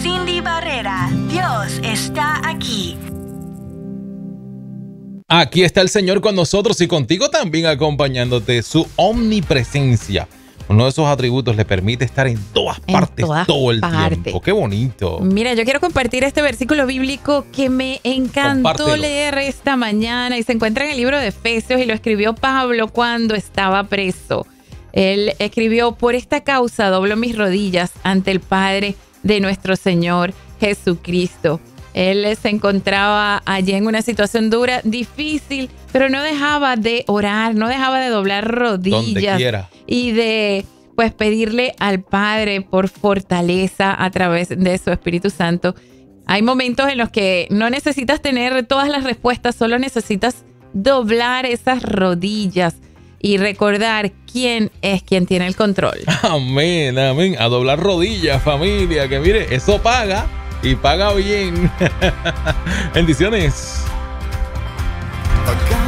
Cindy Barrera. Dios está aquí. Aquí está el Señor con nosotros y contigo también acompañándote. Su omnipresencia. Uno de esos atributos le permite estar en todas partes todo el tiempo. ¡Qué bonito! Mira, yo quiero compartir este versículo bíblico que me encantó leer esta mañana y se encuentra en el libro de Efesios y lo escribió Pablo cuando estaba preso. Él escribió: por esta causa doblo mis rodillas ante el Padre de nuestro Señor Jesucristo. Él se encontraba allí en una situación dura, difícil, pero no dejaba de orar, no dejaba de doblar rodillas y de pues pedirle al Padre por fortaleza a través de su Espíritu Santo. Hay momentos en los que no necesitas tener todas las respuestas, solo necesitas doblar esas rodillas y recordar quién es quien tiene el control. Amén, amén. A doblar rodillas, familia, que mire, eso paga. Y paga bien. Bendiciones.